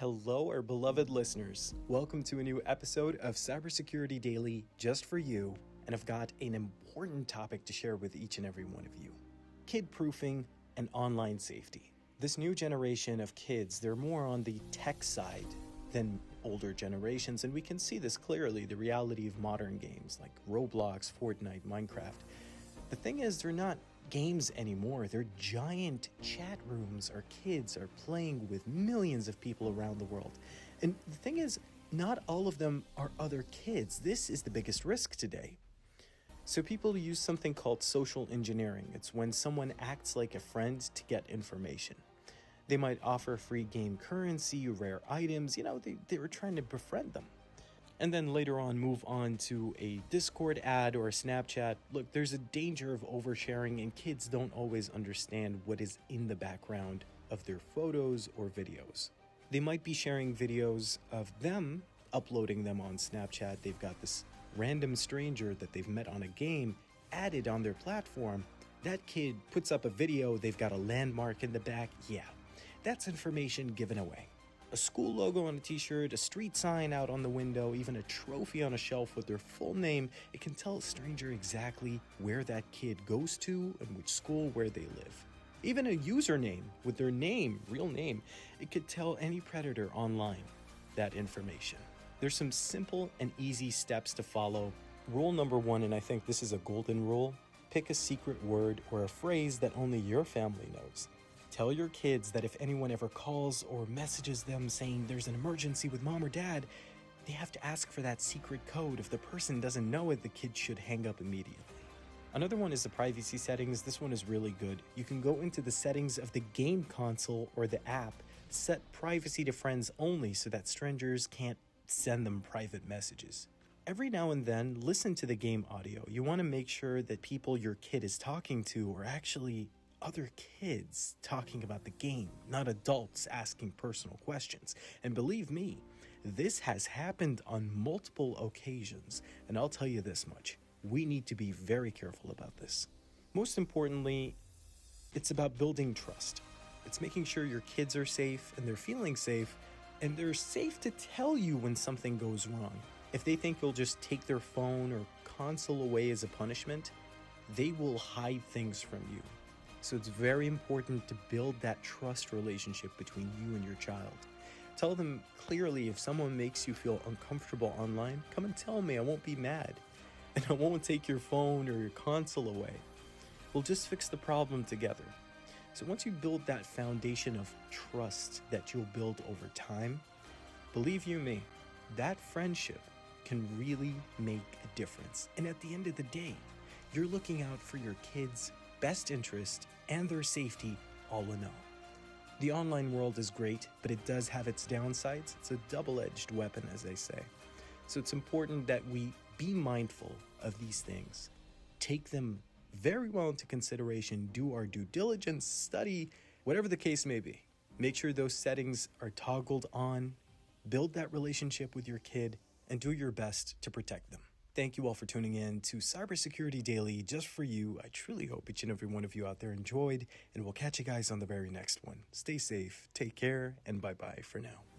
Hello, our beloved listeners. Welcome to a new episode of Cybersecurity Daily just for you. And I've got an important topic to share with each and every one of you. Kid proofing and online safety. This new generation of kids, they're more on the tech side than older generations, and we can see this clearly, the reality of modern games like Roblox, Fortnite, Minecraft. The thing is, they're not games anymore. They're giant chat rooms. Our kids are playing with millions of people around the world. And the thing is, not all of them are other kids. This is the biggest risk today. So people use something called social engineering. It's when someone acts like a friend to get information. They might offer free game currency, rare items, they were trying to befriend them. And then later on move on to a Discord ad or a Snapchat. Look, there's a danger of oversharing, and kids don't always understand what is in the background of their photos or videos. They might be sharing videos of them, uploading them on Snapchat. They've got this random stranger that they've met on a game added on their platform. That kid puts up a video, they've got a landmark in the back. Yeah, that's information given away. A school logo on a t-shirt, a street sign out on the window, even a trophy on a shelf with their full name. It can tell a stranger exactly where that kid goes to and which school, where they live. Even a username with their name, real name, it could tell any predator online that information. There's some simple and easy steps to follow. Rule number 1, and I think this is a golden rule, pick a secret word or a phrase that only your family knows. Tell your kids that if anyone ever calls or messages them saying there's an emergency with mom or dad, they have to ask for that secret code. If the person doesn't know it, the kid should hang up immediately. Another one is the privacy settings. This one is really good. You can go into the settings of the game console or the app, set privacy to friends only so that strangers can't send them private messages. Every now and then, listen to the game audio. You want to make sure that people your kid is talking to are actually other kids talking about the game, not adults asking personal questions. And believe me, this has happened on multiple occasions. And I'll tell you this much, we need to be very careful about this. Most importantly, it's about building trust. It's making sure your kids are safe and they're feeling safe, and they're safe to tell you when something goes wrong. If they think you'll just take their phone or console away as a punishment, they will hide things from you. So it's very important to build that trust relationship between you and your child. Tell them clearly, if someone makes you feel uncomfortable online, come and tell me. I won't be mad. And I won't take your phone or your console away. We'll just fix the problem together. So once you build that foundation of trust that you'll build over time, believe you me, that friendship can really make a difference. And at the end of the day, you're looking out for your kids' best interest and their safety all in all. The online world is great, but it does have its downsides. It's a double-edged weapon, as they say. So it's important that we be mindful of these things. Take them very well into consideration, do our due diligence, study, whatever the case may be. Make sure those settings are toggled on, build that relationship with your kid, and do your best to protect them. Thank you all for tuning in to Cybersecurity Daily just for you. I truly hope each and every one of you out there enjoyed, and we'll catch you guys on the very next one. Stay safe, take care, and bye-bye for now.